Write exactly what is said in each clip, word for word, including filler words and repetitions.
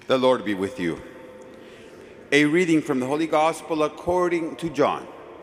The Lord be with you. A reading from the Holy Gospel according to John.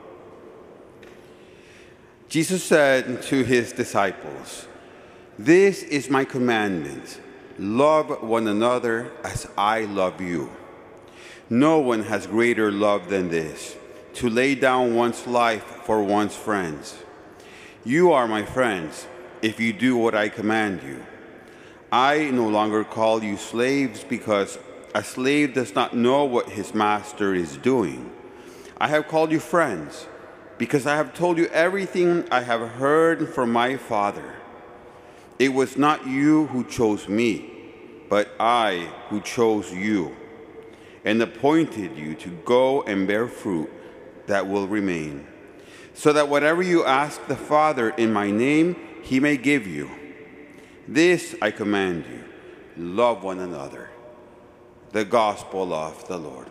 Jesus said to his disciples, "This is my commandment, love one another as I love you. No one has greater love than this, to lay down one's life for one's friends. You are my friends if you do what I command you. I no longer call you slaves because a slave does not know what his master is doing. I have called you friends because I have told you everything I have heard from my Father. It was not you who chose me, but I who chose you and appointed you to go and bear fruit that will remain, so that whatever you ask the Father in my name, he may give you. This I command you, love one another." The Gospel of the Lord.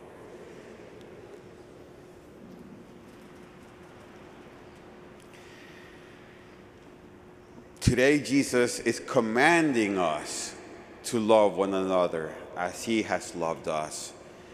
Today, Jesus is commanding us to love one another as he has loved us.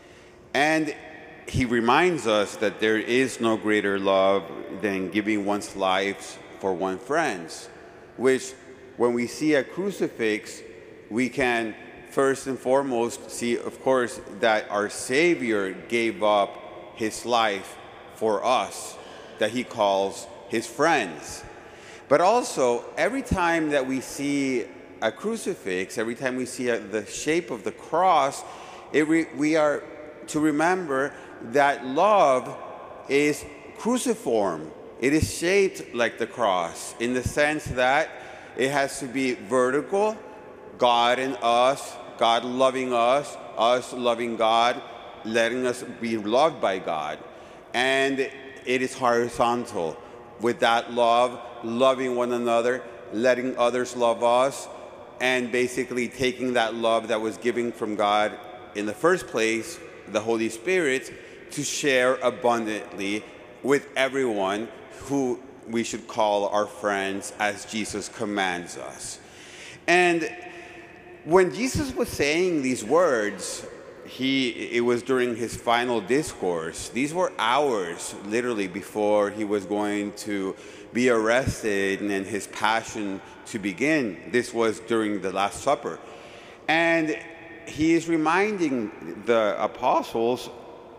And he reminds us that there is no greater love than giving one's life for one's friends, which when we see a crucifix, we can first and foremost see, of course, that our Savior gave up his life for us, that he calls his friends. But also, every time that we see a crucifix, every time we see a, the shape of the cross, it re, we are to remember that love is cruciform. It is shaped like the cross in the sense that it has to be vertical, God and us, God loving us, us loving God, letting us be loved by God. And it is horizontal. With that love, loving one another, letting others love us, and basically taking that love that was given from God in the first place, the Holy Spirit, to share abundantly with everyone who we should call our friends as Jesus commands us. And when Jesus was saying these words, he it was during his final discourse. These were hours, literally, before he was going to be arrested and his passion to begin. This was during the Last Supper. And he is reminding the apostles,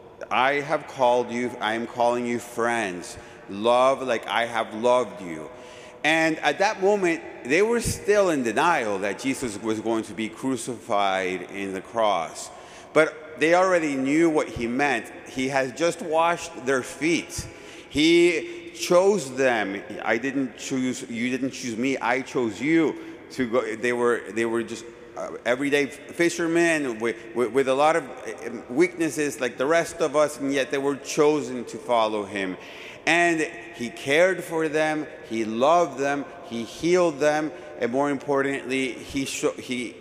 I have called you, I am calling you friends. Love like I have loved you. And at that moment, they were still in denial that Jesus was going to be crucified in the cross. But they already knew what he meant. He has just washed their feet. He chose them. I didn't choose, you didn't choose me, I chose you to go. They were, they were just uh, everyday fishermen with, with, with a lot of weaknesses like the rest of us, and yet they were chosen to follow him. And he cared for them, he loved them, he healed them, and more importantly, he, he